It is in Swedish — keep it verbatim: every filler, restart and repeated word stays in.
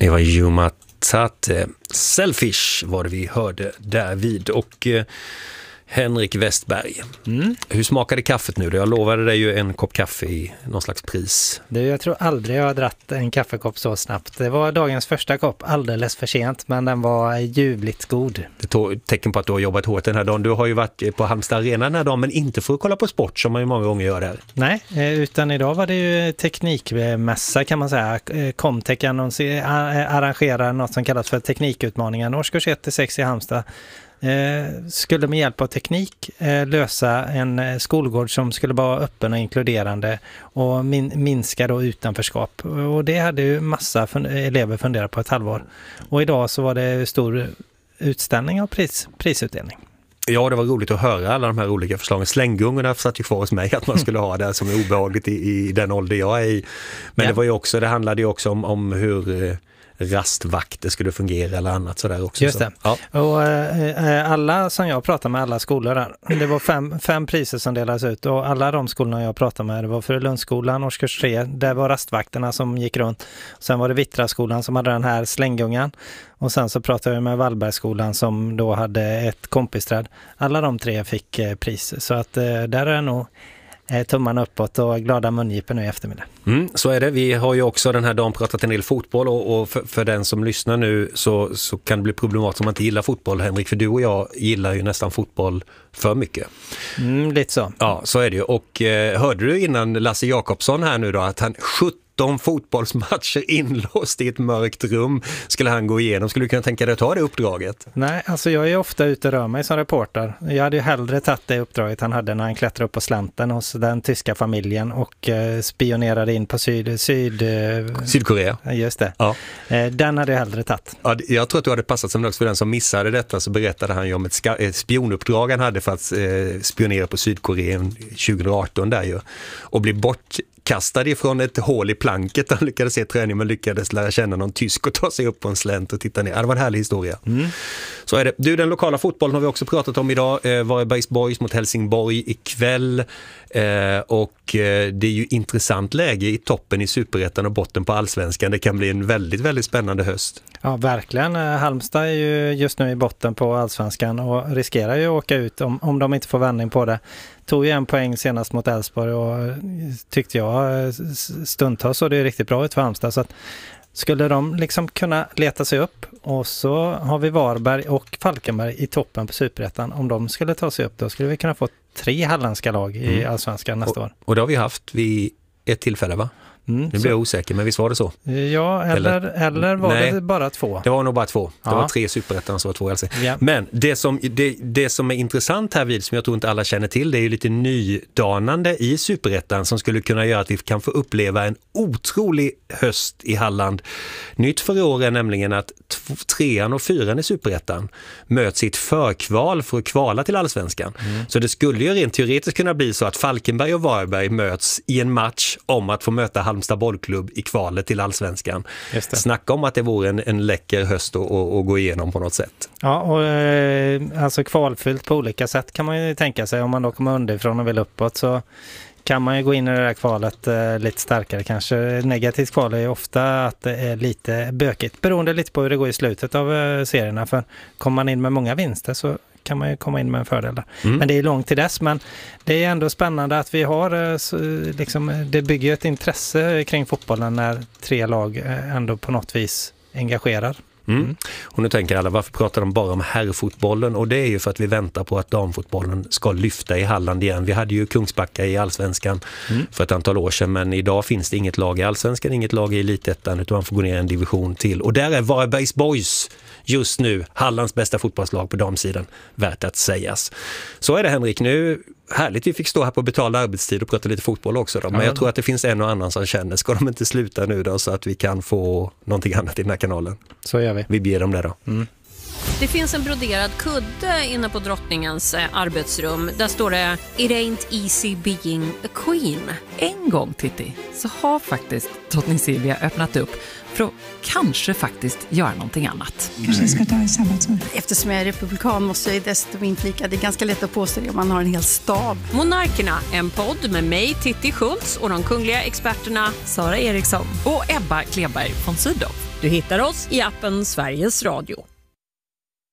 Det var Yuma Tate. Selfish var det vi hörde därvid. Och eh, Henrik Westberg. Mm. Hur smakade kaffet nu? Jag lovade dig ju en kopp kaffe i någon slags pris. Det, jag tror aldrig jag har dratt en kaffekopp så snabbt. Det var dagens första kopp, alldeles för sent, men den var ljuvligt god. Det tog tecken på att du har jobbat hårt den här dagen. Du har ju varit på Halmstad Arena den här dagen, men inte för att kolla på sport som man ju många gånger gör där. Nej, utan idag var det ju teknikmässa kan man säga. Comtech arrangerar något som kallas för teknikutmaningen. Årskurs ett till sex i Halmstad skulle med hjälp av teknik lösa en skolgård som skulle vara öppen och inkluderande och min- minska då utanförskap. Och det hade ju massa fun- elever funderat på ett halvår. Och idag så var det stor utställning och pris- prisutdelning. Ja, det var roligt att höra alla de här olika förslagen. Slänggungorna satt ju kvar hos mig att man skulle ha det som är obehagligt i, i den ålder jag är i. Men ja. det var ju också, det handlade ju också om, om hur rastvakter skulle fungera eller annat sådär också. Just det. Så. Ja. Och äh, alla som jag pratade med, alla skolor där, det var fem, fem priser som delades ut och alla de skolorna jag pratade med, det var för Lundsskolan, årskurs tre, där var rastvakterna som gick runt. Sen var det Vittraskolan som hade den här slänggungan och sen så pratade jag med Vallbergsskolan som då hade ett kompisträd. Alla de tre fick eh, pris, så att eh, där är det nog tummarna uppåt och glada mungipen nu i eftermiddag. Mm, så är det. Vi har ju också den här dagen pratat en del fotboll och, och för, för den som lyssnar nu så, så kan det bli problematiskt om man inte gillar fotboll, Henrik, för du och jag gillar ju nästan fotboll för mycket. Mm, lite så. Ja, så är det ju. Och eh, hörde du innan Lasse Jakobsson här nu då att han sjutton fotbollsmatcher inlåst i ett mörkt rum skulle han gå igenom? Skulle du kunna tänka dig att ta det uppdraget? Nej, alltså jag är ofta ute och rör mig som reporter. Jag hade ju hellre tagit det uppdraget han hade när han klättrade upp på slänten hos den tyska familjen och eh, spionerade in på syd, syd, eh, Sydkorea. Just det. Ja. Eh, den hade jag hellre tagit. Ja, jag tror att du hade passat som något för den som missade detta, så berättade han ju om ett, ska, ett spionuppdrag han hade för att eh, spionera på Sydkorea tjugo arton där ju. Och bli bort kastad ifrån ett hål i planket. Han lyckades se träning men lyckades lära känna någon tysk och ta sig upp på en slänt och titta ner. Ja, det var en härlig historia. Mm. Så är det. Du, den lokala fotbollen har vi också pratat om idag. Eh, Varbergs Boys mot Helsingborg ikväll. Eh, och eh, det är ju intressant läge i toppen i Superettan och botten på Allsvenskan. Det kan bli en väldigt, väldigt spännande höst. Ja, verkligen. Halmstad är ju just nu i botten på Allsvenskan och riskerar ju att åka ut om, om de inte får vändning på det. Tog ju en poäng senast mot Elfsborg och tyckte jag stundtals så det är riktigt bra ut för Halmstad. Så att skulle de liksom kunna leta sig upp och så har vi Varberg och Falkenberg i toppen på Superettan. Om de skulle ta sig upp då skulle vi kunna få tre halländska lag i mm. Allsvenskan nästa och, år. Och det har vi haft vid ett tillfälle, va? Mm, nu blir jag osäker, men visst var det så? Ja, eller, eller, eller var nej, det bara två? Det var nog bara två. Det ja. var tre Superettan så var två L C. Ja. Men det som, det, det som är intressant här vid, som jag tror inte alla känner till, det är ju lite nydanande i Superettan som skulle kunna göra att vi kan få uppleva en otrolig höst i Halland. Nytt för år är nämligen att t- trean och fyran i Superettan möts i ett förkval för att kvala till Allsvenskan. Mm. Så det skulle ju rent teoretiskt kunna bli så att Falkenberg och Varberg möts i en match om att få möta Halmstad bollklubb i kvalet till Allsvenskan. Snacka om att det vore en, en läcker höst att, att, att gå igenom på något sätt. Ja, och eh, alltså kvalfyllt på olika sätt kan man ju tänka sig. Om man då kommer underifrån och vill uppåt så kan man ju gå in i det där kvalet eh, lite starkare kanske. Negativt kval är ju ofta att det är lite bökigt. Beroende lite på hur det går i slutet av eh, serierna. För kommer man in med många vinster så kan man ju komma in med en fördel. Mm. Men det är långt till dess, men det är ändå spännande att vi har så, liksom, det bygger ett intresse kring fotbollen när tre lag ändå på något vis engagerar. Mm. Mm. Och nu tänker alla, varför pratar de bara om herrfotbollen? Och det är ju för att vi väntar på att damfotbollen ska lyfta i Halland igen. Vi hade ju Kungsbacka i Allsvenskan mm. för ett antal år sedan, men idag finns det inget lag i Allsvenskan, inget lag i Elitettan, utan man får gå ner en division till. Och där är Varbergs Boys just nu Hallands bästa fotbollslag på damsidan, värt att sägas. Så är det, Henrik, nu härligt vi fick stå här på betald arbetstid och prata lite fotboll också då. Men ja, jag tror att det finns en och annan som känner, ska de inte sluta nu då så att vi kan få någonting annat i den här kanalen? Så gör vi. Vi ber dem det då. Mm. Det finns en broderad kudde inne på drottningens eh, arbetsrum. Där står det It ain't easy being a queen. En gång, Titti, så har faktiskt drottning Silvia öppnat upp för att kanske faktiskt göra någonting annat. Kanske ska ta en sabbatsår. Eftersom jag är republikan måste jag dessutom inflika. Det är ganska lätt att påstå det om man har en hel stab. Monarkerna, en podd med mig, Titti Schultz, och de kungliga experterna Sara Eriksson och Ebba Kleberg von Sydow. Du hittar oss i appen Sveriges Radio.